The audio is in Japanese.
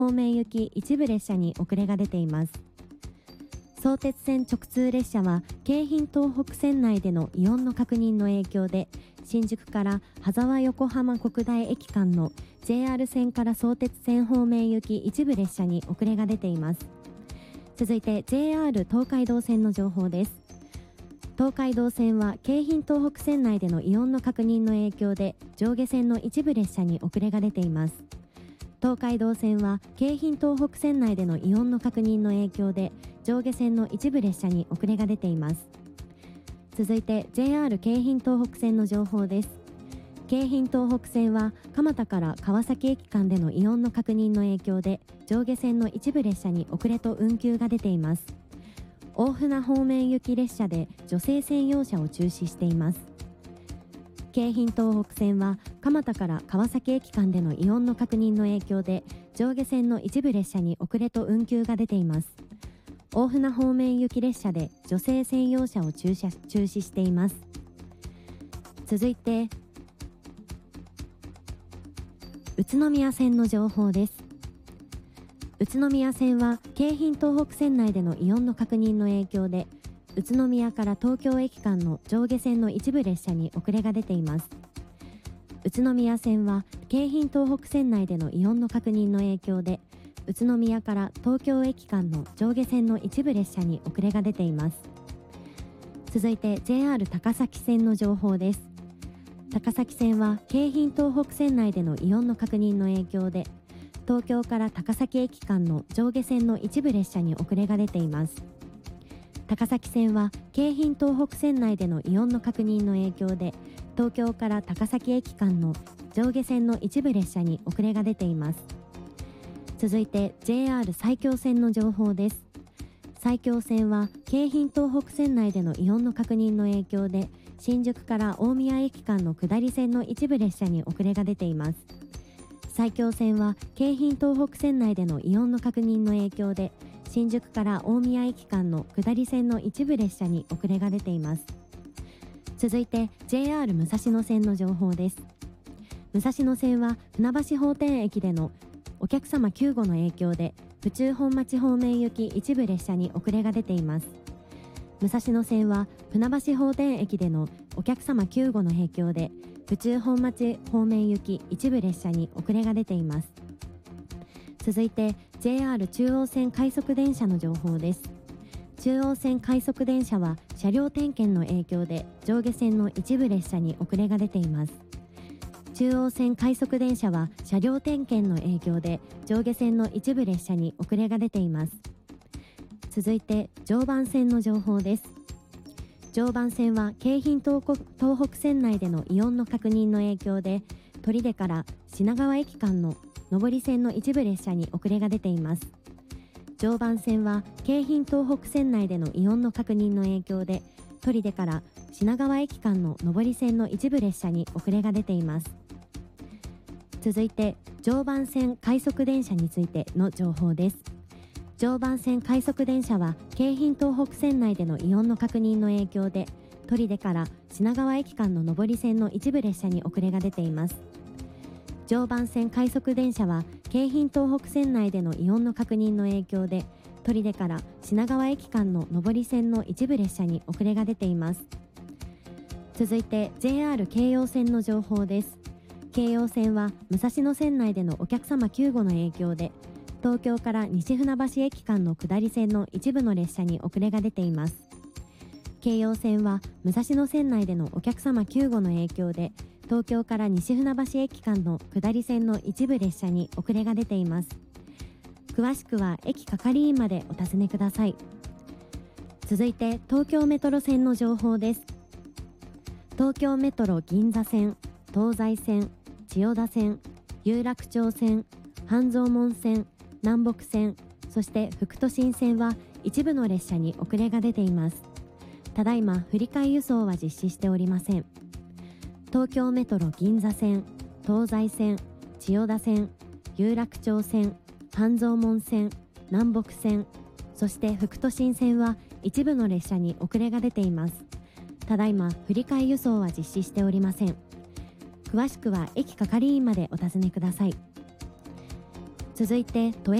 方面行き一部列車に遅れが出ています。相鉄線直通列車は京浜東北線内での異音の確認の影響で、新宿から羽沢横浜国大駅間の JR 線から相鉄線方面行き一部列車に遅れが出ています。続いて JR 東海道線の情報です。東海道線は京浜東北線内での異音の確認の影響で上下線の一部列車に遅れが出ています。東海道線は京浜東北線内での異音の確認の影響で上下線の一部列車に遅れが出ています。続いて JR 京浜東北線の情報です。京浜東北線は蒲田から川崎駅間での異音の確認の影響で上下線の一部列車に遅れと運休が出ています。大船方面行き列車で女性専用車を中止しています。京浜東北線は蒲田から川崎駅間での異音の確認の影響で上下線の一部列車に遅れと運休が出ています。大船方面行き列車で女性専用車を中止しています。続いて宇都宮線の情報です。宇都宮線は京浜東北線内での異音の確認の影響で宇都宮から東京駅間の上下線の一部列車に遅れが出ています。宇都宮線は京浜東北線内での異音の確認の影響で宇都宮から東京駅間の上下線の一部列車に遅れが出ています。続いて JR 高崎線の情報です。高崎線は京浜東北線内での異音の確認の影響で東京から高崎駅間の上下線の一部列車に遅れが出ています。高崎線は京浜東北線内での異音の確認の影響で東京から高崎駅間の上下線の一部列車に遅れが出ています。続いて JR 埼京線の情報です。埼京線は京浜東北線内での異音の確認の影響で新宿から大宮駅間の下り線の一部列車に遅れが出ています。埼京線は京浜東北線内での異音の確認の影響で新宿から大宮駅間の下り線の一部列車に遅れが出ています。続いて JR 武蔵野線の情報です。武蔵野線は船橋法典駅でのお客様救護の影響で府中本町方面行き一部列車に遅れが出ています。武蔵野線は船橋法典駅でのお客様救護の影響で府中本町方面行き一部列車に遅れが出ています。続いて JR 中央線快速電車の情報です。中央線快速電車は車両点検の影響で上下線の一部列車に遅れが出ています。中央線快速電車は車両点検の影響で上下線の一部列車に遅れが出ています。続いて常磐線の情報です。常磐線は京浜東北線内での異音の確認の影響で取手から品川駅間の上り線の一部列車に遅れが出ています。常磐線は京浜東北線内での異音の確認の影響で取手から品川駅間の上り線の一部列車に遅れが出ています。続いて常磐線快速電車についての情報です。常磐線快速電車は京浜東北線内での異音の確認の影響で取手から品川駅間の上り線の一部列車に遅れが出ています。常磐線快速電車は京浜東北線内での異音の確認の影響で取手から品川駅間の上り線の一部列車に遅れが出ています。続いて JR 京葉線の情報です。京葉線は武蔵野線内でのお客様救護の影響で東京から西船橋駅間の下り線の一部の列車に遅れが出ています。京葉線は武蔵野線内でのお客様救護の影響で東京から西船橋駅間の下り線の一部列車に遅れが出ています。詳しくは駅係員までお尋ねください。続いて東京メトロ線の情報です。東京メトロ銀座線、東西線、千代田線、有楽町線、半蔵門線、南北線、そして副都心線は一部の列車に遅れが出ています。ただいま振り替え輸送は実施しておりません。東京メトロ銀座線、東西線、千代田線、有楽町線、半蔵門線、南北線、そして副都心線は一部の列車に遅れが出ています。ただいま振り替え輸送は実施しておりません。詳しくは駅係員までお尋ねください。 続いて都営